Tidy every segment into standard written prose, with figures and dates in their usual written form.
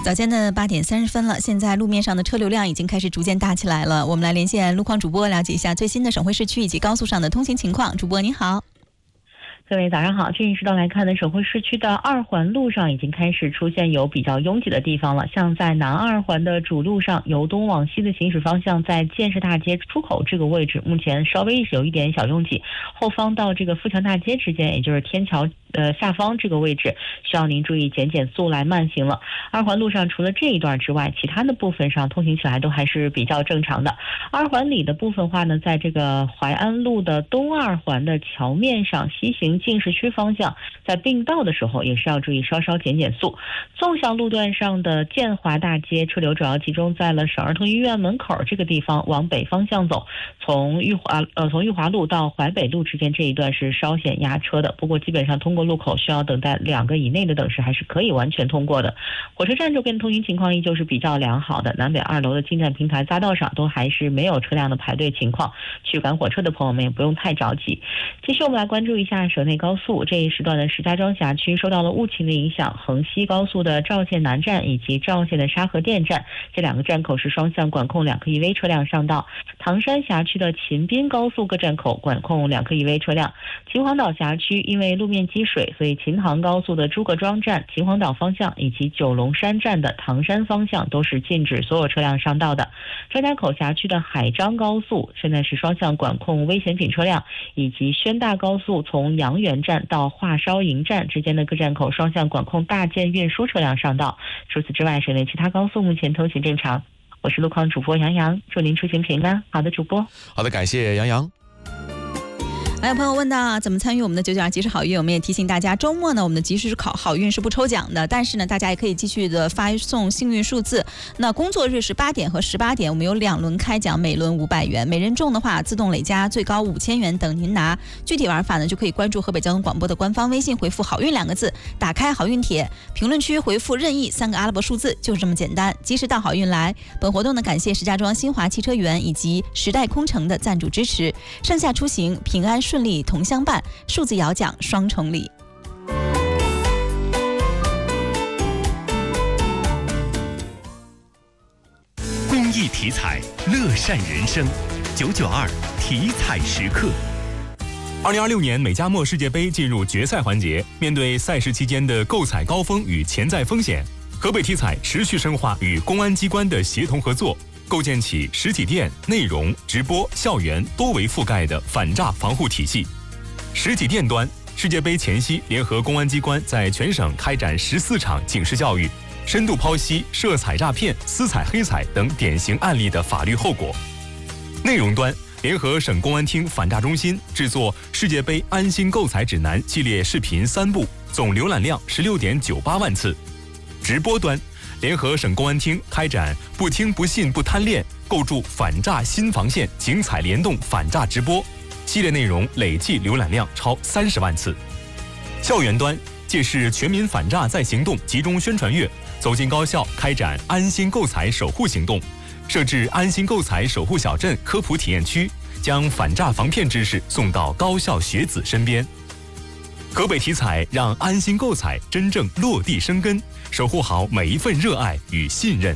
早间的8点30分了，现在路面上的车流量已经开始逐渐大起来了。我们来连线路况主播，了解一下最新的省会市区以及高速上的通行情况。主播你好。 各位早上好，这一时段来看呢，省会市区的2环路上已经开始出现有比较拥挤的地方了。像在南2环的主路上，由东往西的行驶方向，在建设大街出口这个位置，目前稍微有一点小拥挤。后方到这个富强大街之间，也就是天桥下方这个位置，需要您注意减速来慢行了。2环路上除了这一段之外，其他的部分上通行起来都还是比较正常的。2环里的部分话呢，在这个淮安路的东2环的桥面上，西行进市区方向，在并道的时候也是要注意稍稍减速。纵向路段上的建华大街车流主要集中在了省儿童医院门口这个地方，往北方向走，从裕华路到淮北路之间这一段是稍显压车的，不过基本上通过路口需要等待2个以内的等时，还是可以完全通过的。火车站周边的通行情况依旧是比较良好的，南北2楼的进站平台匝道上都还是没有车辆的排队情况，去赶火车的朋友们也不用太着急。继续我们来关注一下省内高速这一时段的石家庄辖区受到了雾情的影响，衡西高速的赵县南站以及赵县的沙河店站这2个站口是双向管控2颗1V 车辆上道。唐山辖区的秦滨高速各站口管控2颗1V 车辆。秦皇岛辖区因为路面积水，所以秦唐高速的朱各庄站秦皇岛方向以及九龙山站的唐山方向都是禁止所有车辆上道的。张家口辖区的海张高速现在是双向管控危险品车辆，以及宣大高速从阳源站到华烧营站之间的各站口双向管控大件运输车辆上道。除此之外，省内其他高速目前通行正常。我是路况主播杨洋，祝您出行平安。好的，主播。 好的，感谢杨洋。 还有朋友问到怎么参与我们的992即时好运，我们也提醒大家，周末呢我们的即时好运是不抽奖的，但是呢大家也可以继续的发送幸运数字。那工作日是8点和18点，我们有2轮开奖，每轮500元，每人中的话自动累加最高5000元等您拿。具体玩法呢就可以关注河北交通广播的官方微信，回复好运2个字，打开好运帖，评论区回复任意3个阿拉伯数字，就是这么简单。即时到好运来。本活动呢感谢石家庄新华汽车园以及时代空城的赞助支持。上下出行平安顺利同相伴，数字摇奖双重礼。 公益体彩，乐善人生。992体彩时刻。 2026年美加墨世界杯进入决赛环节，面对赛事期间的购彩高峰与潜在风险，河北体彩持续深化与公安机关的协同合作，构建起实体店、内容、直播、校园多维覆盖的反诈防护体系。实体店端，世界杯前夕，联合公安机关在全省开展14场警示教育，深度剖析涉彩诈骗、私彩黑彩等典型案例的法律后果。内容端，联合省公安厅反诈中心制作世界杯安心购彩指南系列视频3部，总浏览量16.98万次。直播端，联合省公安厅开展不听不信不贪恋，构筑反诈新防线警彩联动反诈直播系列内容累计浏览量超30万次。校园端，借势全民反诈再行动集中宣传月，走进高校开展安心购彩守护行动，设置安心购彩守护小镇科普体验区，将反诈防骗知识送到高校学子身边。河北体彩让安心购彩真正落地生根，守护好每一份热爱与信任。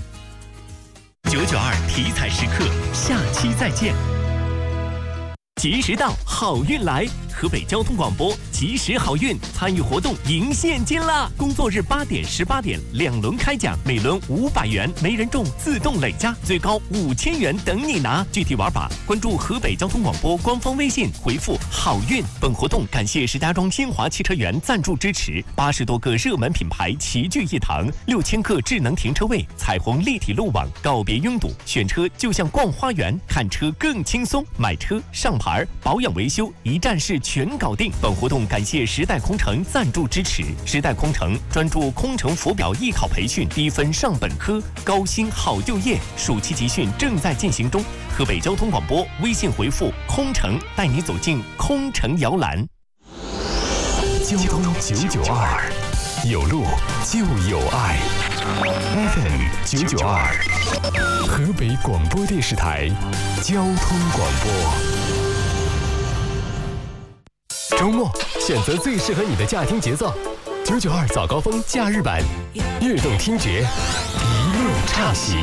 992体彩时刻，下期再见。及时到，好运来！河北交通广播及时好运参与活动赢现金啦！工作日8点、18点2轮开奖，每轮500元，没人中自动累加，最高5000元等你拿。具体玩法关注河北交通广播官方微信，回复好运。本活动感谢石家庄新华汽车园赞助支持，80多个热门品牌齐聚一堂，6000个智能停车位，彩虹立体路网，告别拥堵，选车就像逛花园，看车更轻松，买车上牌保养维修一站式全搞定。本活动感谢时代空城赞助支持，时代空城专注空乘浮表艺考培训，低分上本科，高薪好就业，暑期集训正在进行中。河北交通广播微信回复空城，带你走进空城摇篮。 交通992，有路就有爱。FM 992，河北广播电视台交通广播。周末选择最适合你的驾听节奏， 992早高峰假日版，悦动听觉，一路畅行。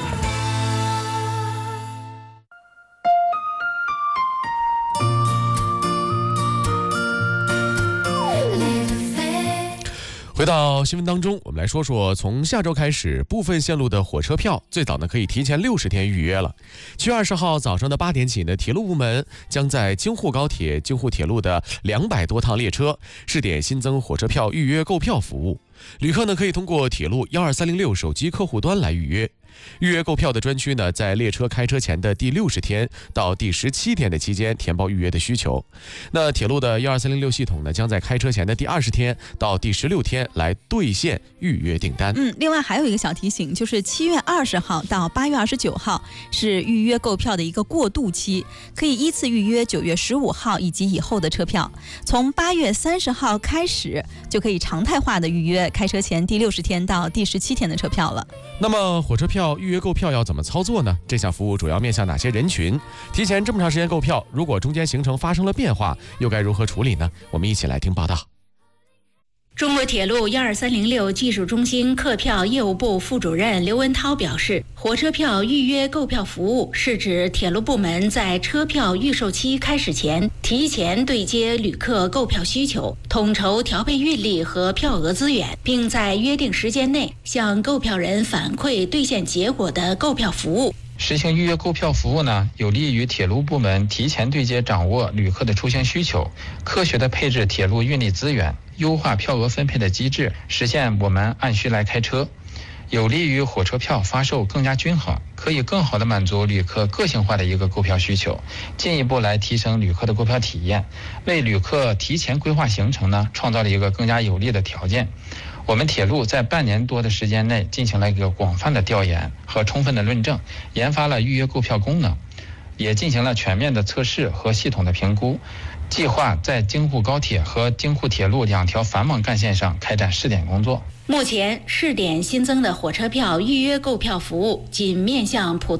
回到新闻当中，我们来说说，从下周开始，部分线路的火车票最早呢可以提前60天预约了。7月20号早上的8点起呢，铁路部门将在京沪高铁、京沪铁路的200多趟列车试点新增火车票预约购票服务。旅客呢可以通过铁路12306手机客户端来预约。预约购票的专区呢，在列车开车前的第60天到第17天的期间填报预约的需求。那铁路的12306系统呢，将在开车前的第20天到第16天来兑现预约订单。 另外还有一个小提醒，就是7月20号到8月29号是预约购票的一个过渡期，可以依次预约9月15号以及以后的车票。从8月30号开始，就可以常态化的预约开车前第60天到第17天的车票了。 那么火车票预约购票要怎么操作呢？这项服务主要面向哪些人群？提前这么长时间购票，如果中间行程发生了变化，又该如何处理呢？我们一起来听报道。 中国铁路12306技术中心客票业务部副主任刘文涛表示，火车票预约购票服务是指铁路部门在车票预售期开始前，提前对接旅客购票需求，统筹调配运力和票额资源，并在约定时间内向购票人反馈兑现结果的购票服务。 实行预约购票服务呢，有利于铁路部门提前对接掌握旅客的出行需求，科学的配置铁路运力资源，优化票额分配的机制，实现我们按需来开车，有利于火车票发售更加均衡，可以更好的满足旅客个性化的一个购票需求，进一步来提升旅客的购票体验，为旅客提前规划行程呢，创造了一个更加有利的条件。我们铁路在半年多的时间内进行了一个广泛的调研和充分的论证，研发了预约购票功能，也进行了全面的测试和系统的评估，计划在京沪高铁和京沪铁路2条繁忙干线上开展试点工作。 目前试点新增的火车票预约购票服务仅面向普通